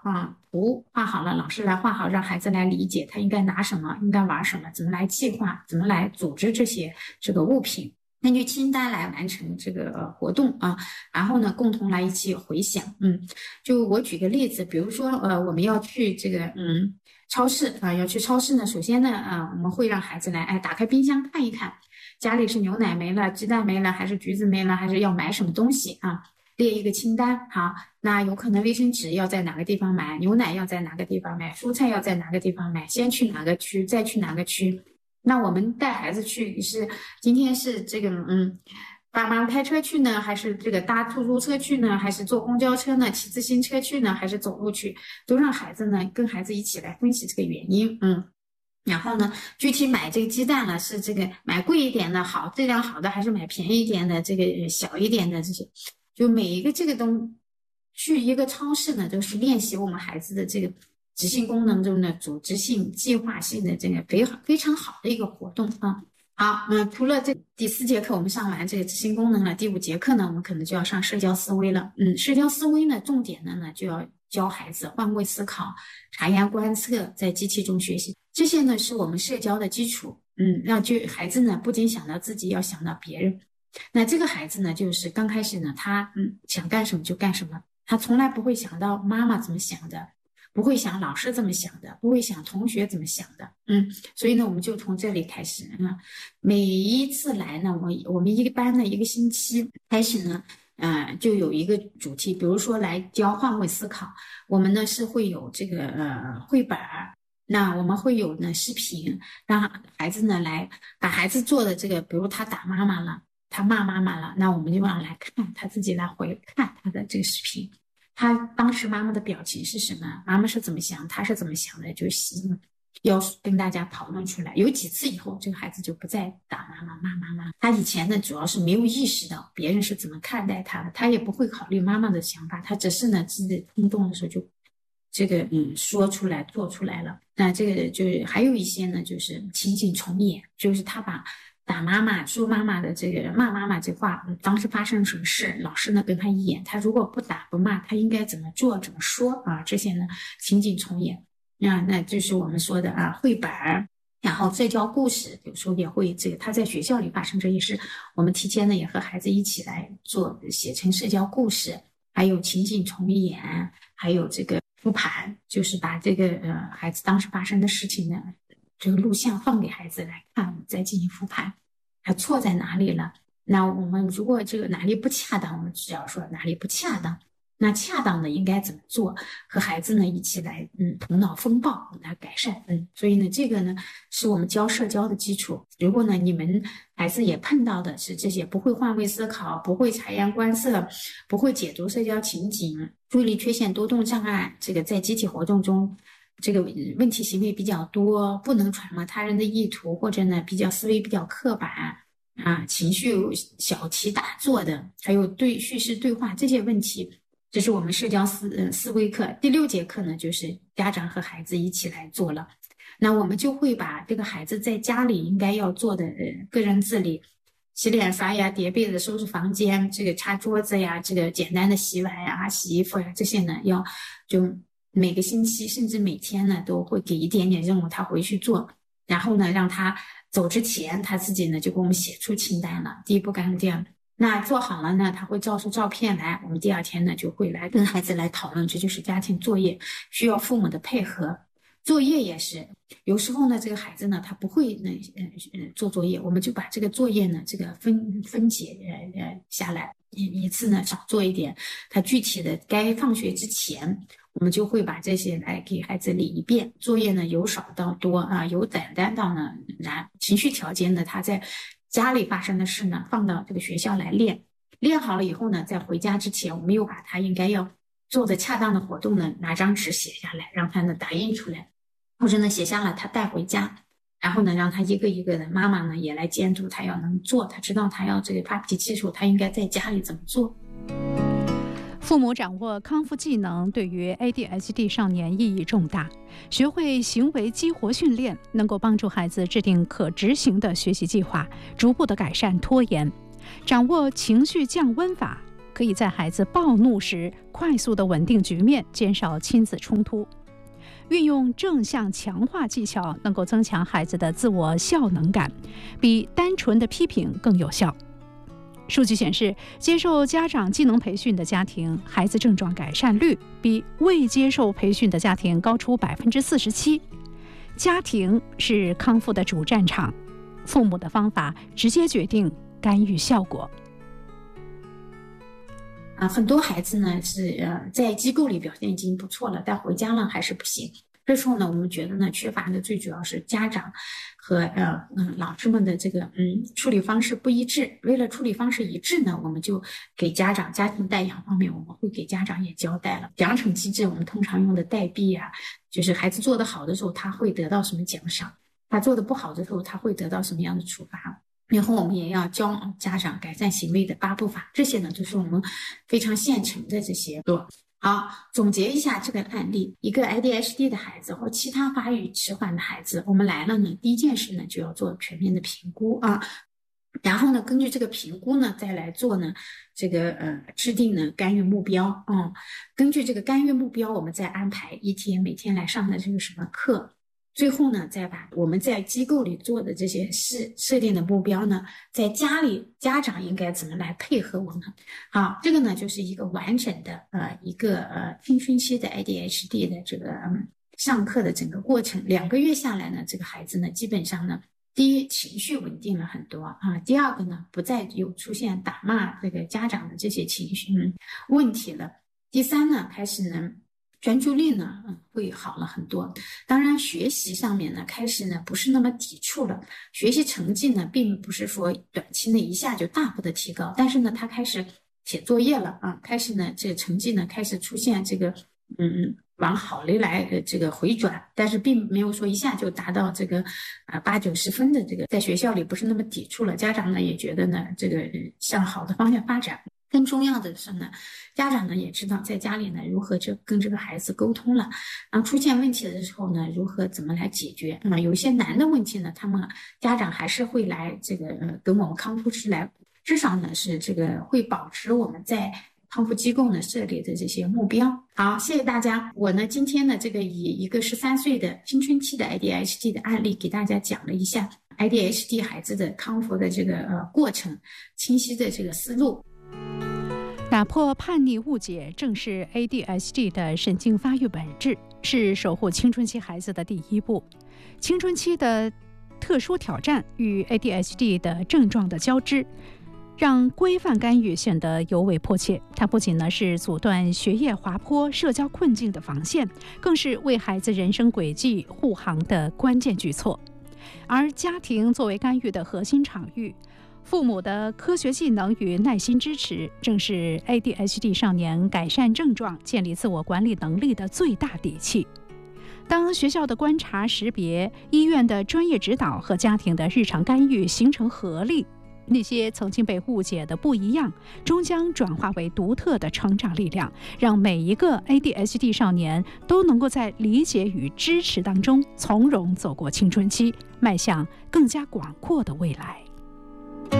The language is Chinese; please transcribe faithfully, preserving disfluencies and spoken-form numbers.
啊，图画好了，老师来画好，让孩子来理解他应该拿什么，应该玩什么，怎么来计划，怎么来组织这些这个物品。根据清单来完成这个活动啊，然后呢，共同来一起回想。嗯，就我举个例子，比如说，呃，我们要去这个嗯超市啊，要去超市呢，首先呢，啊，我们会让孩子来，哎，打开冰箱看一看，家里是牛奶没了，鸡蛋没了，还是橘子没了，还是要买什么东西啊？列一个清单。好，那有可能卫生纸要在哪个地方买，牛奶要在哪个地方买，蔬菜要在哪个地方买，先去哪个区，再去哪个区。那我们带孩子去是今天是这个嗯，爸妈开车去呢，还是这个搭出租车去呢，还是坐公交车呢，骑自行车去呢，还是走路去，都让孩子呢跟孩子一起来分析这个原因。嗯，然后呢，具体买这个鸡蛋了，是这个买贵一点的好，质量好的，还是买便宜一点的，这个小一点的这些，就每一个这个东去一个超市呢，都是练习我们孩子的这个执行功能中的组织性、计划性的这个非常非常好的一个活动啊。好，那除了这第四节课我们上完这个执行功能了，第五节课呢，我们可能就要上社交思维了。嗯，社交思维呢，重点的呢就要教孩子换位思考、察言观测，在机器中学习，这些呢是我们社交的基础。嗯，让就孩子呢不仅想到自己，要想到别人。那这个孩子呢，就是刚开始呢，他嗯想干什么就干什么，他从来不会想到妈妈怎么想的。不会想老师怎么想的，不会想同学怎么想的。嗯，所以呢，我们就从这里开始啊。每一次来呢，我我们一般的一个星期开始呢，呃，就有一个主题，比如说来教换位思考，我们呢是会有这个呃绘本，那我们会有呢视频，让孩子呢来把孩子做的这个，比如他打妈妈了，他骂妈妈了，那我们就让来看他自己来回看他的这个视频。他当时妈妈的表情是什么？妈妈是怎么想？他是怎么想的？就是要跟大家讨论出来。有几次以后，这个孩子就不再打妈妈、骂妈妈。他以前呢，主要是没有意识到别人是怎么看待他的，他也不会考虑妈妈的想法，他只是呢自己冲动的时候就这个嗯说出来、做出来了。那这个就是还有一些呢，就是情景重演，就是他把打妈妈、说妈妈的这个骂妈妈这话，当时发生什么事，老师呢跟他一演，他如果不打不骂，他应该怎么做、怎么说啊？这些呢情景重演，那那就是我们说的啊绘本，然后社交故事，有时候也会这个他在学校里发生这些事，我们提前呢也和孩子一起来做，写成社交故事，还有情景重演，还有这个复盘，就是把这个呃孩子当时发生的事情呢。这个录像放给孩子来看，再进行复盘，他错在哪里了？那我们如果这个哪里不恰当，我们只要说哪里不恰当，那恰当的应该怎么做？和孩子呢一起来，嗯，头脑风暴来改善，嗯，所以呢，这个呢是我们教社交的基础。如果呢你们孩子也碰到的是这些不会换位思考、不会察言观色、不会解读社交情景、注意力缺陷多动障碍，这个在集体活动中。这个问题行为比较多，不能揣摩他人的意图，或者呢比较思维比较刻板啊，情绪小题大做的，还有对叙事对话这些问题，这是我们社交思呃思维课第六节课呢，就是家长和孩子一起来做了。那我们就会把这个孩子在家里应该要做的呃个人自理，洗脸刷牙叠被子收拾房间，这个擦桌子呀，这个简单的洗碗呀洗衣服呀这些呢要就每个星期甚至每天呢都会给一点点任务他回去做，然后呢让他走之前他自己呢就给我们写出清单了，第一步干这样。那做好了呢他会照出照片来，我们第二天呢就会来跟孩子来讨论，这就是家庭作业，需要父母的配合。作业也是有时候呢这个孩子呢他不会呢呃呃做作业，我们就把这个作业呢这个分分解呃呃下来，一一次呢少做一点，他具体的该放学之前我们就会把这些来给孩子理一遍。作业呢由少到多啊，由简单到呢难，情绪调节呢他在家里发生的事呢放到这个学校来练，练好了以后呢在回家之前我们又把他应该要做的恰当的活动呢拿张纸写下来，让他呢打印出来，或者呢写下了他带回家，然后呢让他一个一个的妈妈呢也来监督他要能做，他知道他要这个发脾气的时候他应该在家里怎么做。 父母掌握康复技能对于 A D H D 少年意义重大，学会行为激活训练能够帮助孩子制定可执行的学习计划，逐步的改善拖延。掌握情绪降温法， 可以在孩子暴怒时快速地稳定局面，减少亲子冲突。运用正向强化技巧，能够增强孩子的自我效能感，比单纯的批评更有效。数据显示，接受家长技能培训的家庭，孩子症状改善率比未接受培训的家庭高出百分之四十七。家庭是康复的主战场，父母的方法直接决定干预效果。 啊，很多孩子呢是呃在机构里表现已经不错了，但回家了还是不行。这时候呢，我们觉得呢，缺乏的最主要是家长和呃嗯老师们的这个嗯处理方式不一致。为了处理方式一致呢，我们就给家长家庭代养方面，我们会给家长也交代了奖惩机制。我们通常用的代币啊，就是孩子做得好的时候，他会得到什么奖赏；他做得不好的时候，他会得到什么样的处罚。然后我们也要教家长改善行为的八步法，这些呢就是我们非常现成的这些做。好，总结一下这个案例，一个 A D H D 的孩子或其他发育迟缓的孩子，我们来了呢，第一件事呢就要做全面的评估啊，然后呢根据这个评估呢再来做呢这个呃制定呢干预目标啊、嗯，根据这个干预目标，我们再安排一天每天来上的这个什么课。最后呢，再把我们在机构里做的这些设设定的目标呢，在家里家长应该怎么来配合我们？好，这个呢就是一个完整的呃一个呃青春期的 A D H D 的这个、嗯、上课的整个过程。两个月下来呢，这个孩子呢基本上呢，第一情绪稳定了很多啊，第二个呢不再有出现打骂这个家长的这些情绪、嗯、问题了。第三呢，开始呢。专注力呢，嗯，会好了很多。当然，学习上面呢，开始呢不是那么抵触了。学习成绩呢，并不是说短期内一下就大幅的提高，但是呢，他开始写作业了啊，开始呢，这个成绩呢开始出现这个嗯往好的来的这个回转，但是并没有说一下就达到这个啊八九十分的这个，在学校里不是那么抵触了。家长呢也觉得呢，这个向好的方向发展。更重要的是呢，家长呢也知道在家里呢如何这跟这个孩子沟通了，然后出现问题的时候呢，如何怎么来解决啊、嗯？有一些难的问题呢，他们家长还是会来这个呃跟我们康复师来，至少呢是这个会保持我们在康复机构呢设立的这些目标。好，谢谢大家。我呢今天呢这个以一个十三岁的青春期的 A D H D 的案例给大家讲了一下 A D H D 孩子的康复的这个呃过程，清晰的这个思路。 打破叛逆误解，正是 A D H D 的神经发育本质，是守护青春期孩子的第一步。青春期的特殊挑战与 A D H D 的症状的交织，让规范干预显得尤为迫切。它不仅呢是阻断学业滑坡、社交困境的防线，更是为孩子人生轨迹护航的关键举措。而家庭作为干预的核心场域，父母的科学技能与耐心支持，正是 A D H D 少年改善症状、建立自我管理能力的最大底气。当学校的观察识别、医院的专业指导和家庭的日常干预形成合力，那些曾经被误解的不一样，终将转化为独特的成长力量，让每一个 A D H D 少年都能够在理解与支持当中从容走过青春期，迈向更加广阔的未来。